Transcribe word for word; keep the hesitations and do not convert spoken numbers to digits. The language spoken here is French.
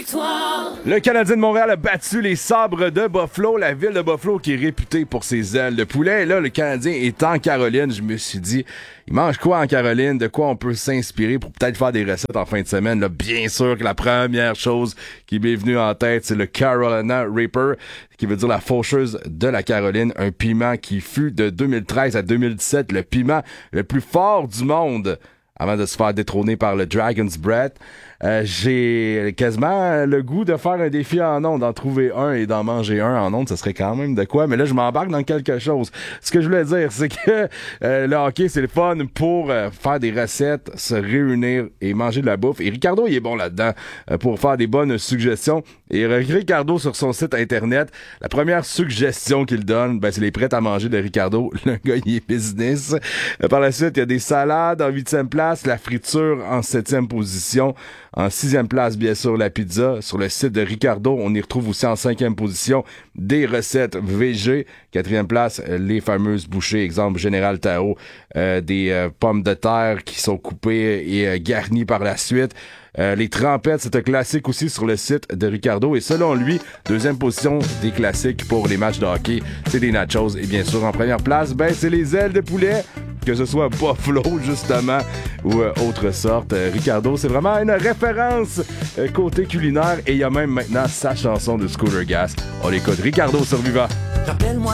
Le Canadien de Montréal a battu les Sabres de Buffalo, la ville de Buffalo qui est réputée pour ses ailes de poulet. Et là, le Canadien est en Caroline. Je me suis dit, il mange quoi en Caroline? De quoi on peut s'inspirer pour peut-être faire des recettes en fin de semaine? Là, bien sûr que la première chose qui m'est venue en tête, c'est le Carolina Reaper, qui veut dire la faucheuse de la Caroline. Un piment qui fut de deux mille treize à deux mille dix-sept le piment le plus fort du monde avant de se faire détrôner par le Dragon's Breath. Euh, j'ai quasiment le goût de faire un défi en ondes, d'en trouver un et d'en manger un en ondes, ça serait quand même de quoi, mais là je m'embarque dans quelque chose. Ce que je voulais dire, c'est que euh, le hockey c'est le fun pour euh, faire des recettes, se réunir et manger de la bouffe, et Ricardo il est bon là-dedans euh, pour faire des bonnes suggestions. Et Ricardo sur son site internet, la première suggestion qu'il donne, ben c'est les prêts à manger de Ricardo. Le gars il est business. Euh, par la suite il y a des salades en huitième place, la friture en septième position. En sixième place, bien sûr, la pizza. Sur le site de Ricardo, on y retrouve aussi en cinquième position des recettes V G. Quatrième place, les fameuses bouchées, exemple Général Tao, euh, des euh, pommes de terre qui sont coupées et euh, garnies par la suite. Euh, les trempettes, c'est un classique aussi sur le site de Ricardo. Et selon lui, deuxième position des classiques pour les matchs de hockey, c'est des nachos. Et bien sûr, en première place, ben c'est les ailes de poulet, que ce soit Buffalo, justement, ou euh, autre sorte. Euh, Ricardo, c'est vraiment une référence euh, côté culinaire. Et il y a même maintenant sa chanson de Scooter Gas. On l'écoute. Ricardo sur Viva. Rappelle-moi